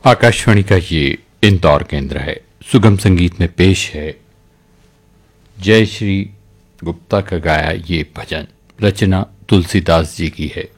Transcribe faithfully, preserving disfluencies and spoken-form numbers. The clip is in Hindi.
आकाशवाणी का ये इंदौर केंद्र है। सुगम संगीत में पेश है जय श्री गुप्ता का गाया ये भजन। रचना तुलसीदास जी की है।